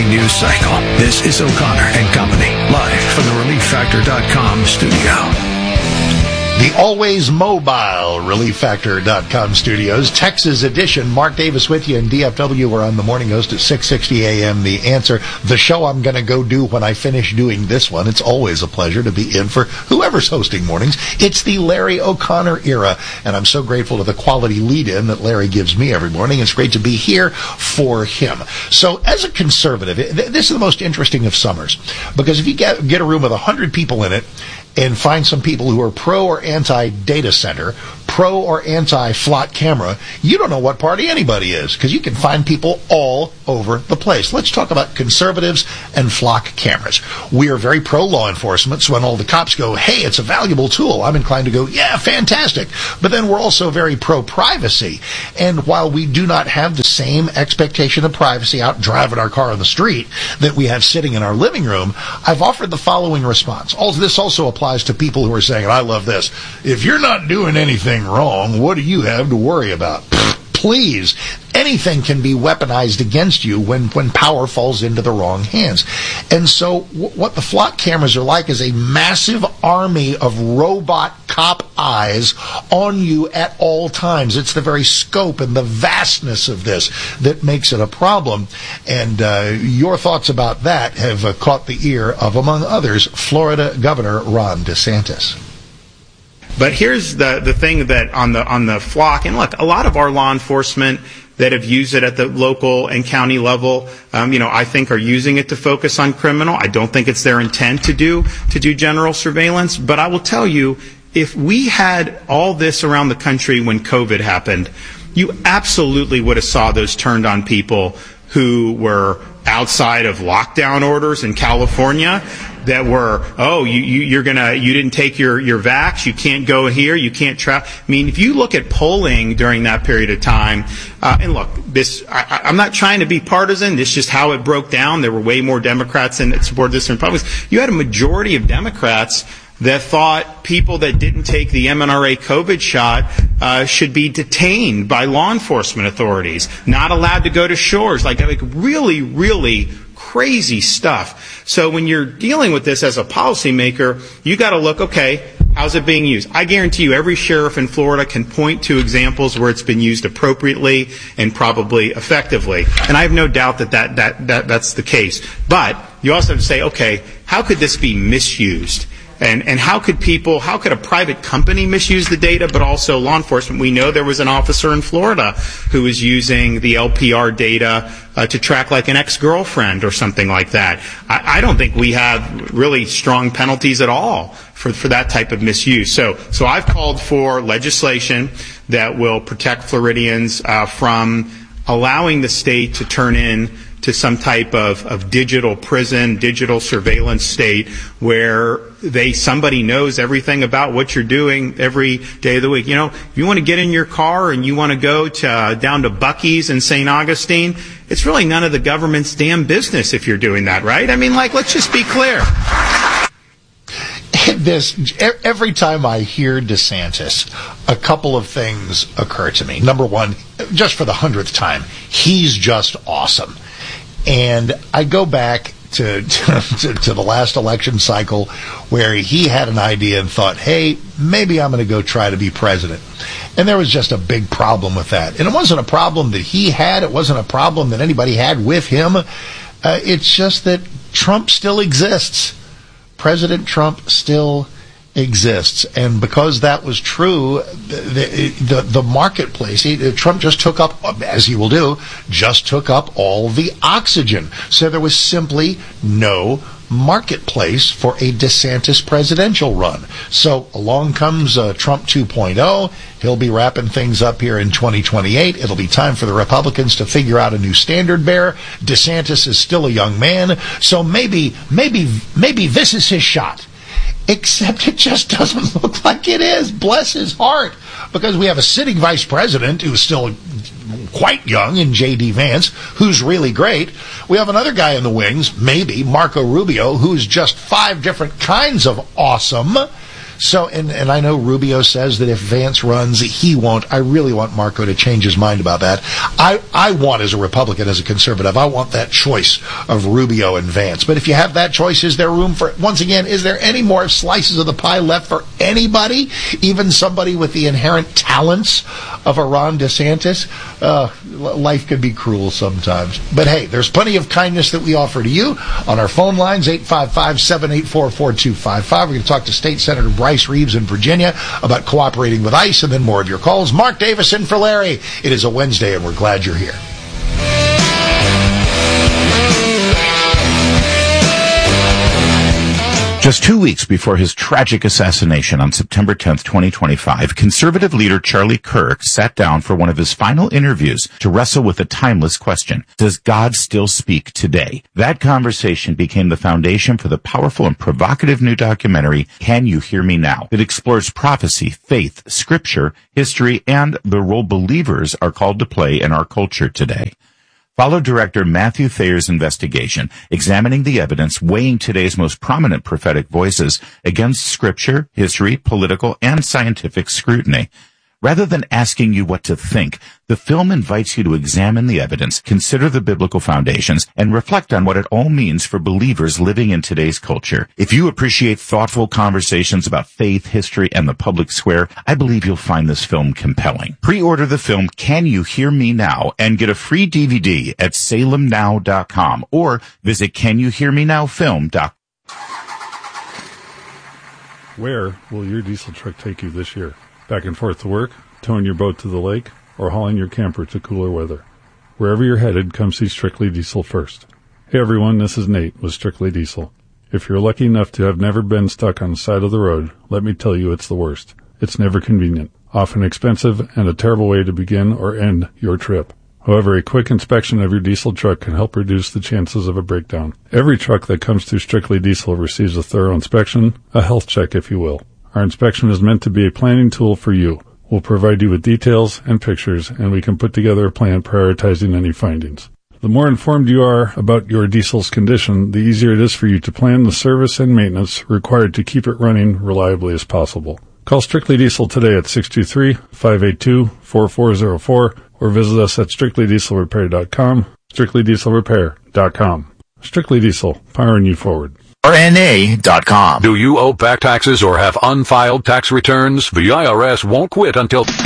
news cycle. This is O'Connor and Company, live from the ReliefFactor.com studio. The always mobile ReliefFactor.com studios, Texas edition. Mark Davis with you, and DFW. We're on the morning host at 6:60 a.m. The Answer, the show I'm going to go do when I finish doing this one. It's always a pleasure to be in for whoever's hosting mornings. It's the Larry O'Connor era, and I'm so grateful to the quality lead-in that Larry gives me every morning. It's great to be here for him. So as a conservative, this is the most interesting of summers, because if you get a room with 100 people in it, and find some people who are pro or anti-data center, pro or anti-flock camera, you don't know what party anybody is, because you can find people all over the place. Let's talk about conservatives and flock cameras. We are very pro-law enforcement, so when all the cops go, hey, it's a valuable tool, I'm inclined to go, yeah, fantastic. But then we're also very pro-privacy. And while we do not have the same expectation of privacy out driving our car on the street that we have sitting in our living room, I've offered the following response. This also applies to people who are saying, and I love this, if you're not doing anything wrong, what do you have to worry about? Please, anything can be weaponized against you when power falls into the wrong hands. And so what the flock cameras are like is a massive army of robot cop eyes on you at all times. It's the very scope and the vastness of this that makes it a problem. And your thoughts about that have caught the ear of, among others, Florida Governor Ron DeSantis. But here's the thing that on the flock, and look, a lot of our law enforcement that have used it at the local and county level, I think are using it to focus on criminal. I don't think it's their intent to do general surveillance. But I will tell you, if we had all this around the country when COVID happened, you absolutely would have saw those turned on people who were outside of lockdown orders in California that were, you didn't take your vax, you can't go here, you can't travel. I mean, if you look at polling during that period of time, and look, I'm not trying to be partisan, this is just how it broke down. There were way more Democrats that supported this than Republicans. You had a majority of Democrats that thought people that didn't take the MNRA COVID shot should be detained by law enforcement authorities, not allowed to go to shores, like really, really crazy stuff. So when you're dealing with this as a policymaker, you got to look, okay, how's it being used? I guarantee you every sheriff in Florida can point to examples where it's been used appropriately and probably effectively. And I have no doubt that's the case. But you also have to say, okay, how could this be misused? And how could a private company misuse the data, but also law enforcement? We know there was an officer in Florida who was using the LPR data to track like an ex-girlfriend or something like that. I don't think we have really strong penalties at all for that type of misuse. So I've called for legislation that will protect Floridians from allowing the state to turn in to some type of digital prison, digital surveillance state where somebody knows everything about what you're doing every day of the week. If you want to get in your car and you want to go down to Buc-ee's in St. Augustine, it's really none of the government's damn business if you're doing that, right? I mean, let's just be clear. Every time I hear DeSantis, a couple of things occur to me. Number one, just for the 100th time, he's just awesome. And I go back to the last election cycle where he had an idea and thought, hey, maybe I'm going to go try to be president. And there was just a big problem with that. And it wasn't a problem that he had. It wasn't a problem that anybody had with him. It's just that Trump still exists. President Trump still exists. And because that was true, the marketplace, Trump just took up, as he will do, took up all the oxygen. So there was simply no marketplace for a DeSantis presidential run. So along comes Trump 2.0. He'll be wrapping things up here in 2028. It'll be time for the Republicans to figure out a new standard bearer. DeSantis is still a young man, so maybe this is his shot. Except it just doesn't look like it is. Bless his heart. Because we have a sitting vice president who's still quite young in J.D. Vance, who's really great. We have another guy in the wings, maybe, Marco Rubio, who's just 5 different kinds of awesome. So, and I know Rubio says that if Vance runs, he won't. I really want Marco to change his mind about that. I want, as a Republican, as a conservative, I want that choice of Rubio and Vance. But if you have that choice, is there room for, once again, is there any more slices of the pie left for anybody? Even somebody with the inherent talents of a Ron DeSantis? Life can be cruel sometimes. But hey, there's plenty of kindness that we offer to you on our phone lines, 855-784-4255. We're going to talk to State Senator Bryce Reeves in Virginia about cooperating with ICE, and then more of your calls. Mark Davis in for Larry. It is a Wednesday, and we're glad you're here. Just 2 weeks before his tragic assassination on September 10th, 2025, conservative leader Charlie Kirk sat down for one of his final interviews to wrestle with a timeless question. Does God still speak today? That conversation became the foundation for the powerful and provocative new documentary, Can You Hear Me Now? It explores prophecy, faith, scripture, history, and the role believers are called to play in our culture today. Follow director Matthew Thayer's investigation, examining the evidence, weighing today's most prominent prophetic voices against scripture, history, political, and scientific scrutiny. Rather than asking you what to think, the film invites you to examine the evidence, consider the biblical foundations, and reflect on what it all means for believers living in today's culture. If you appreciate thoughtful conversations about faith, history, and the public square, I believe you'll find this film compelling. Pre-order the film Can You Hear Me Now? And get a free DVD at salemnow.com or visit canyouhearmenowfilm.com. Where will your diesel truck take you this year? Back and forth to work, towing your boat to the lake, or hauling your camper to cooler weather? Wherever you're headed, come see Strictly Diesel first. Hey everyone, this is Nate with Strictly Diesel. If you're lucky enough to have never been stuck on the side of the road, let me tell you it's the worst. It's never convenient, often expensive, and a terrible way to begin or end your trip. However, a quick inspection of your diesel truck can help reduce the chances of a breakdown. Every truck that comes through Strictly Diesel receives a thorough inspection, a health check if you will. Our inspection is meant to be a planning tool for you. We'll provide you with details and pictures, and we can put together a plan prioritizing any findings. The more informed you are about your diesel's condition, the easier it is for you to plan the service and maintenance required to keep it running reliably as possible. Call Strictly Diesel today at 623-582-4404 or visit us at strictlydieselrepair.com, strictlydieselrepair.com. Strictly Diesel, powering you forward. RNA.com. Do you owe back taxes or have unfiled tax returns? The IRS won't quit until... With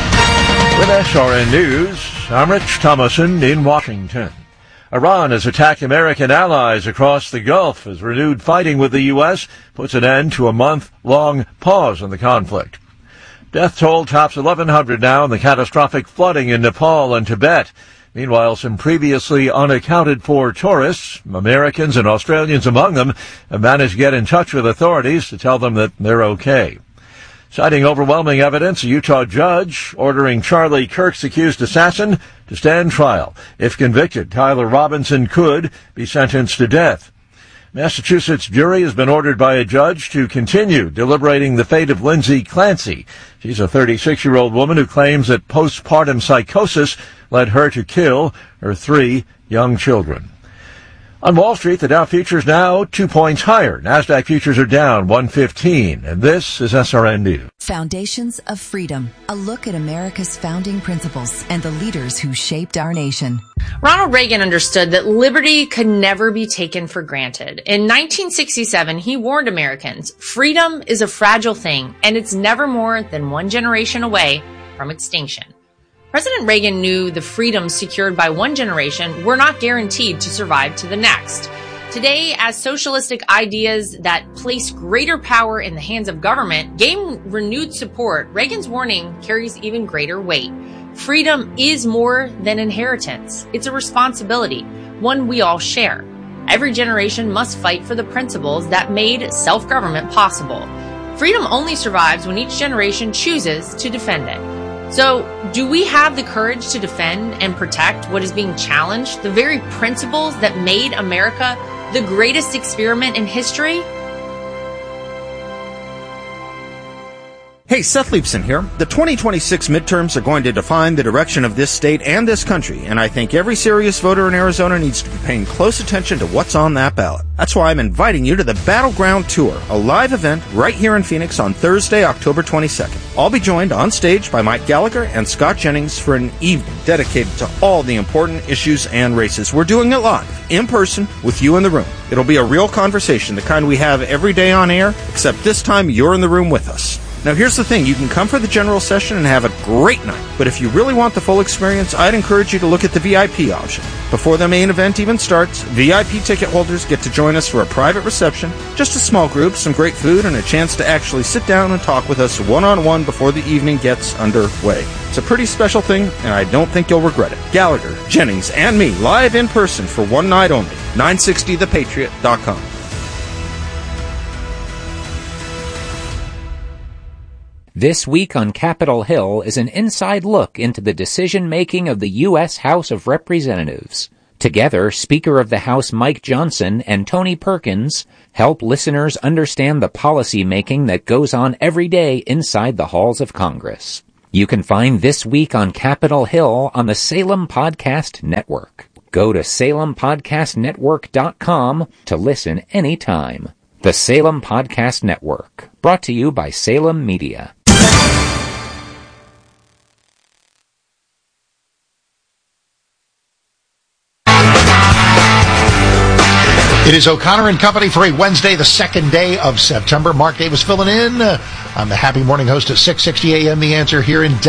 SRN News, I'm Rich Thomason in Washington. Iran has attacked American allies across the Gulf as renewed fighting with the U.S. puts an end to a month-long pause in the conflict. Death toll tops 1,100 now in the catastrophic flooding in Nepal and Tibet. Meanwhile, some previously unaccounted-for tourists, Americans and Australians among them, have managed to get in touch with authorities to tell them that they're okay. Citing overwhelming evidence, a Utah judge ordering Charlie Kirk's accused assassin to stand trial. If convicted, Tyler Robinson could be sentenced to death. Massachusetts jury has been ordered by a judge to continue deliberating the fate of Lindsay Clancy. She's a 36-year-old woman who claims that postpartum psychosis led her to kill her 3 young children. On Wall Street, the Dow futures now 2 points higher. NASDAQ futures are down 115. And this is SRN News. Foundations of Freedom. A look at America's founding principles and the leaders who shaped our nation. Ronald Reagan understood that liberty could never be taken for granted. In 1967, he warned Americans, freedom is a fragile thing, and it's never more than one generation away from extinction. President Reagan knew the freedoms secured by one generation were not guaranteed to survive to the next. Today, as socialistic ideas that place greater power in the hands of government gain renewed support, Reagan's warning carries even greater weight. Freedom is more than inheritance. It's a responsibility, one we all share. Every generation must fight for the principles that made self-government possible. Freedom only survives when each generation chooses to defend it. So, do we have the courage to defend and protect what is being challenged, the very principles that made America the greatest experiment in history? Hey, Seth Leibson here. The 2026 midterms are going to define the direction of this state and this country, and I think every serious voter in Arizona needs to be paying close attention to what's on that ballot. That's why I'm inviting you to the Battleground Tour, a live event right here in Phoenix on Thursday, October 22nd. I'll be joined on stage by Mike Gallagher and Scott Jennings for an evening dedicated to all the important issues and races. We're doing it live, in person, with you in the room. It'll be a real conversation, the kind we have every day on air, except this time you're in the room with us. Now here's the thing, you can come for the general session and have a great night, but if you really want the full experience, I'd encourage you to look at the VIP option. Before the main event even starts, VIP ticket holders get to join us for a private reception, just a small group, some great food, and a chance to actually sit down and talk with us one-on-one before the evening gets underway. It's a pretty special thing, and I don't think you'll regret it. Gallagher, Jennings, and me, live in person for one night only. 960thepatriot.com. This week on Capitol Hill is an inside look into the decision-making of the U.S. House of Representatives. Together, Speaker of the House Mike Johnson and Tony Perkins help listeners understand the policy-making that goes on every day inside the halls of Congress. You can find This Week on Capitol Hill on the Salem Podcast Network. Go to salempodcastnetwork.com to listen anytime. The Salem Podcast Network, brought to you by Salem Media. It is O'Connor and Company for a Wednesday, the second day of September. Mark Davis filling in. I'm the Happy Morning Host at 6:60 a.m. The Answer here in